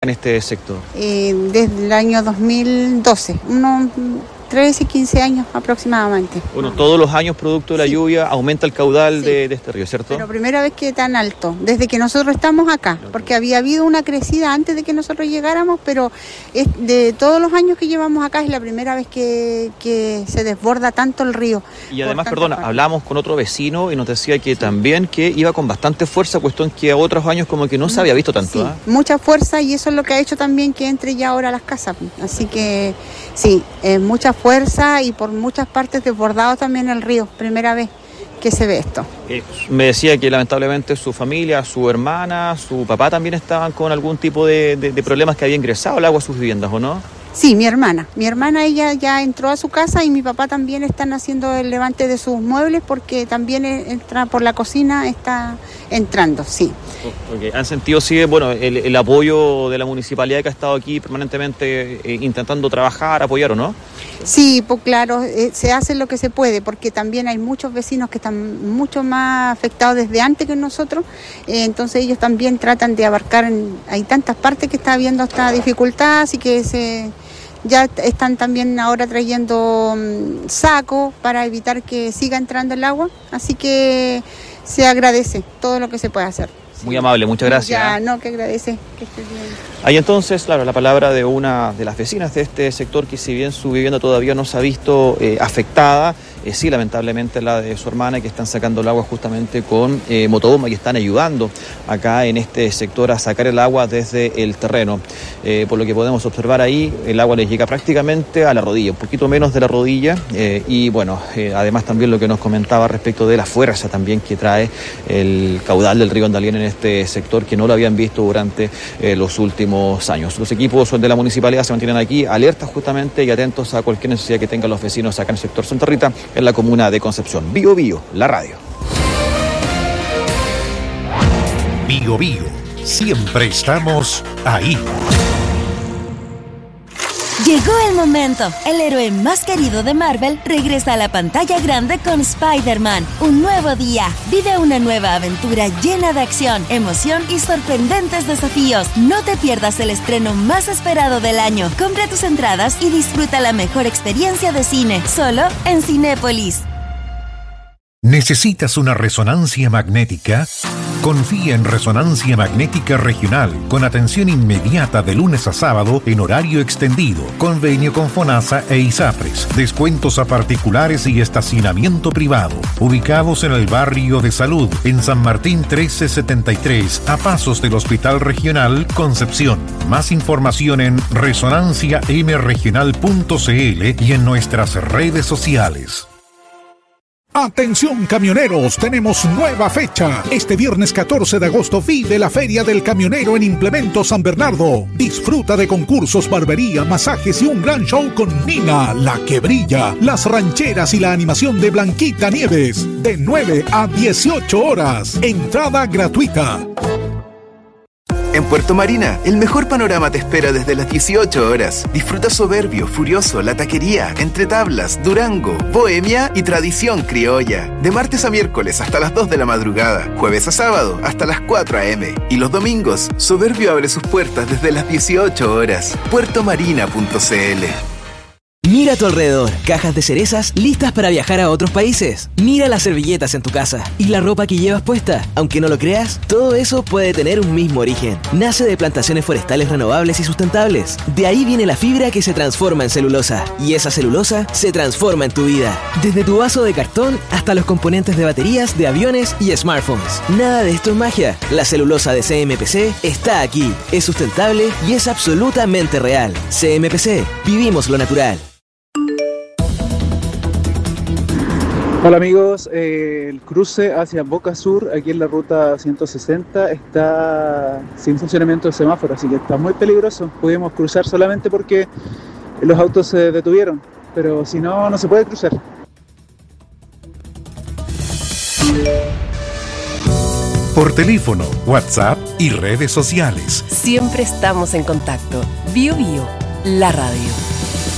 en este sector? Desde el año 2012, unos 13, 15 años aproximadamente. Bueno, todos los años, producto de la lluvia, aumenta el caudal de este río, ¿cierto? Pero primera vez que tan alto, desde que nosotros estamos acá, porque había habido una crecida antes de que nosotros llegáramos, pero de todos los años que llevamos acá es la primera vez que se desborda tanto el río. Y además, hablamos con otro vecino y nos decía que también que iba con bastante fuerza, cuestión que a otros años como que no se había visto tanto. Sí, mucha fuerza, y eso es lo que ha hecho también que entre ya ahora a las casas. Así que sí, mucha fuerza, y por muchas partes desbordado también el río, primera vez que se ve esto. Me decía que lamentablemente su familia, su hermana, su papá también estaban con algún tipo de problemas, que había ingresado el agua a sus viviendas, ¿o no? Sí, mi hermana ella ya entró a su casa, y mi papá también están haciendo el levante de sus muebles, porque también entra por la cocina, está entrando, sí. Okay. ¿Han sentido, sí, el apoyo de la municipalidad, que ha estado aquí permanentemente intentando trabajar, apoyar, o no? Sí, pues claro, se hace lo que se puede, porque también hay muchos vecinos que están mucho más afectados desde antes que nosotros, entonces ellos también tratan de abarcar, hay tantas partes que está habiendo esta dificultad, así que ya están también ahora trayendo sacos para evitar que siga entrando el agua, así que se agradece todo lo que se puede hacer. Muy amable, muchas gracias. Ya, no, que agradece, que estés bien. Ahí entonces, claro, la palabra de una de las vecinas de este sector, que si bien su vivienda todavía no se ha visto afectada, sí, lamentablemente la de su hermana, que están sacando el agua justamente con motobomba, y están ayudando acá en este sector a sacar el agua desde el terreno. Por lo que podemos observar ahí, el agua les llega prácticamente a la rodilla, un poquito menos de la rodilla, y bueno, además también lo que nos comentaba respecto de la fuerza también que trae el caudal del río Andalién en este sector, que no lo habían visto durante los últimos años. Los equipos de la municipalidad se mantienen aquí alertas justamente y atentos a cualquier necesidad que tengan los vecinos acá en el sector Santa Rita, en la comuna de Concepción. Bio Bio, la radio. Bio Bio, siempre estamos ahí. Llegó el momento. El héroe más querido de Marvel regresa a la pantalla grande con Spider-Man. Un nuevo día. Vive una nueva aventura llena de acción, emoción y sorprendentes desafíos. No te pierdas el estreno más esperado del año. Compra tus entradas y disfruta la mejor experiencia de cine, solo en Cinépolis. ¿Necesitas una resonancia magnética? Confía en Resonancia Magnética Regional, con atención inmediata de lunes a sábado en horario extendido, convenio con FONASA e ISAPRES, descuentos a particulares y estacionamiento privado. Ubicados en el barrio de Salud, en San Martín 1373, a pasos del Hospital Regional Concepción. Más información en resonanciamregional.cl y en nuestras redes sociales. Atención camioneros, tenemos nueva fecha. Este viernes 14 de agosto vive la Feria del Camionero en Implemento San Bernardo. Disfruta de concursos, barbería, masajes y un gran show con Nina, la que brilla, las rancheras y la animación de Blanquita Nieves. De 9 a 18 horas. Entrada gratuita. En Puerto Marina, el mejor panorama te espera desde las 18 horas. Disfruta Soberbio, Furioso, La Taquería, Entre Tablas, Durango, Bohemia y Tradición Criolla. De martes a miércoles hasta las 2 de la madrugada, jueves a sábado hasta las 4 a.m. Y los domingos, Soberbio abre sus puertas desde las 18 horas. puertomarina.cl. Mira a tu alrededor, cajas de cerezas listas para viajar a otros países. Mira las servilletas en tu casa y la ropa que llevas puesta. Aunque no lo creas, todo eso puede tener un mismo origen. Nace de plantaciones forestales renovables y sustentables. De ahí viene la fibra que se transforma en celulosa. Y esa celulosa se transforma en tu vida. Desde tu vaso de cartón hasta los componentes de baterías, de aviones y smartphones. Nada de esto es magia. La celulosa de CMPC está aquí. Es sustentable y es absolutamente real. CMPC, vivimos lo natural. Hola amigos, el cruce hacia Boca Sur, aquí en la ruta 160, está sin funcionamiento de semáforo, así que está muy peligroso. Pudimos cruzar solamente porque los autos se detuvieron, pero si no, no se puede cruzar. Por teléfono, WhatsApp y redes sociales. Siempre estamos en contacto. Bio Bio, la radio.